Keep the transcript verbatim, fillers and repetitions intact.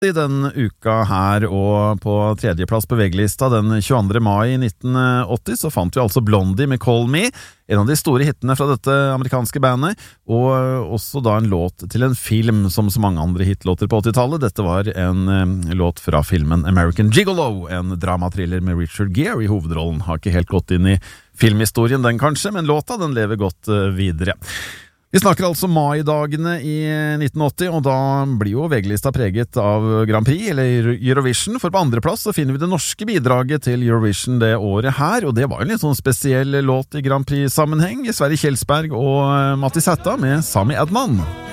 I den uka her, og på tredjeplass på VG-lista den tjueandre mai nitten åtti så fant vi altså Blondie med Call Me, en av de store hittene fra dette amerikanske bandet, og også da en låt til en film som så mange andre hitlåter på åttitallet. Dette var en eh, låt fra filmen American Gigolo, en dramatriller med Richard Gere i hovedrollen. Har ikke helt gått inn i filmhistorien den kanskje, men låta den lever godt eh, videre. Vi snakker altså mai-dagene i nitten åtti, og da blir jo VG-lista preget av Grand Prix, eller Eurovision, for på andre plass så finner vi det norske bidraget til Eurovision det året her, og det var en litt sånn spesiell låt i Grand Prix-sammenheng. Sverre Kjelsberg og Mattis Hætta med Sami Adnan.